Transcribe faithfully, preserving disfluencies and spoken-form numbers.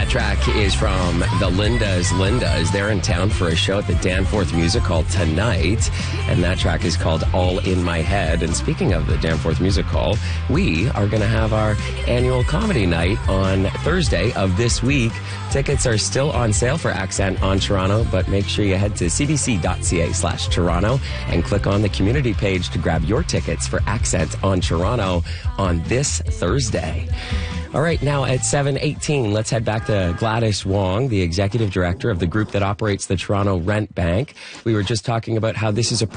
That track is from the Linda's Lindas. They're in town for a show at the Danforth Music Hall tonight, and that track is called All in My Head. And speaking of the Danforth Music Hall, we are going to have our annual comedy night on Thursday of this week. Tickets are still on sale for Accent on Toronto, but make sure you head to cbc.ca slash Toronto and click on the community page to grab your tickets for Accent on Toronto on this Thursday. All right, now at seven eighteen, let's head back to Gladys Wong, the executive director of the group that operates the Toronto Rent Bank. We were just talking about how this is a